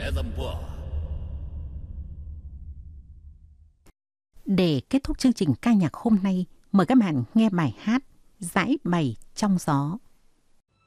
Để kết thúc chương trình ca nhạc hôm nay, mời các bạn nghe bài hát Giãi bày trong gió